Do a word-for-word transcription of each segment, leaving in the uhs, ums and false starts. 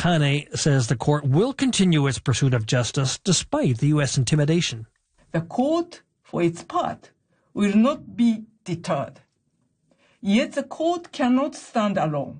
Tane says the court will continue its pursuit of justice despite the U S intimidation. The court, for its part, will not be deterred. Yet the court cannot stand alone.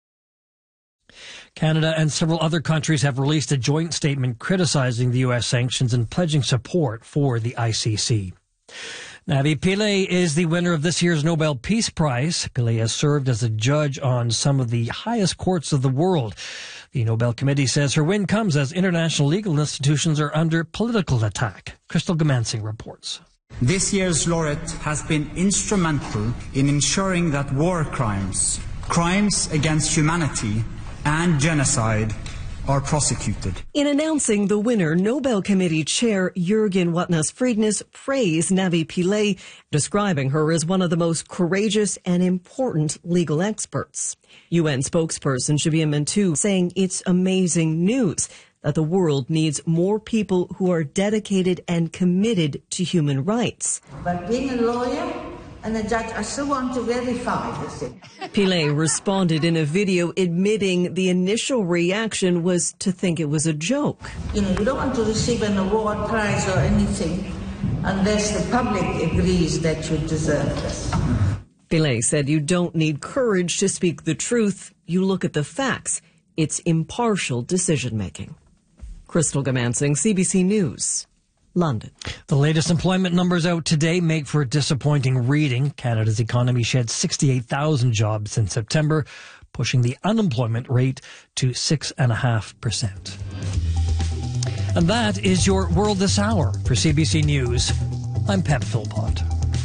Canada and several other countries have released a joint statement criticizing the U S sanctions and pledging support for the I C C. Navi Pillay is the winner of this year's Nobel Peace Prize. Pillay has served as a judge on some of the highest courts of the world. The Nobel Committee says her win comes as international legal institutions are under political attack. Crystal Gamansing reports. This year's laureate has been instrumental in ensuring that war crimes, crimes against humanity, and genocide are prosecuted. In announcing the winner, Nobel Committee Chair Jürgen Watnas-Friednes praised Navi Pillay, describing her as one of the most courageous and important legal experts. U N spokesperson Shabia Mantou saying it's amazing news that the world needs more people who are dedicated and committed to human rights. But being a lawyer and a judge, I still want to verify this thing. Pillay responded in a video admitting the initial reaction was to think it was a joke. You know, you don't want to receive an award, prize or anything unless the public agrees that you deserve this. Pillay said you don't need courage to speak the truth. You look at the facts. It's impartial decision-making. Crystal Gamansing, C B C News. London. The latest employment numbers out today make for disappointing reading. Canada's economy shed sixty-eight thousand jobs in September, pushing the unemployment rate to six point five percent. And that is your World This Hour. For C B C News, I'm Pep Philpott.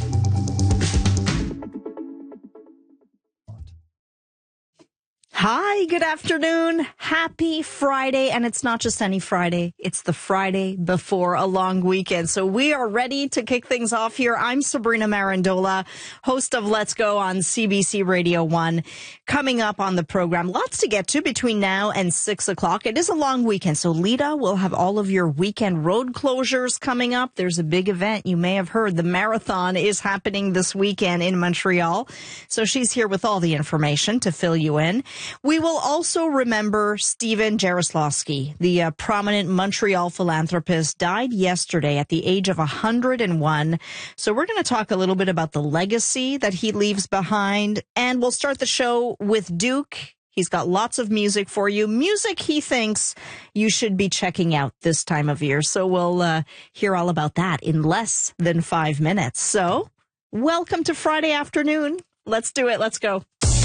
Hi, good afternoon. Happy Friday. And it's not just any Friday. It's the Friday before a long weekend. So we are ready to kick things off here. I'm Sabrina Marandola, host of Let's Go on C B C Radio one. Coming up on the program, lots to get to between now and six o'clock. It is a long weekend. So Lita will have all of your weekend road closures coming up. There's a big event. You may have heard the marathon is happening this weekend in Montreal. So she's here with all the information to fill you in. We will also remember Stephen Jaroslawski, the uh, prominent Montreal philanthropist, died yesterday at the age of one hundred and one. So we're going to talk a little bit about the legacy that he leaves behind. And we'll start the show with Duke. He's got lots of music for you. Music he thinks you should be checking out this time of year. So we'll uh, hear all about that in less than five minutes. So welcome to Friday afternoon. Let's do it. Let's go.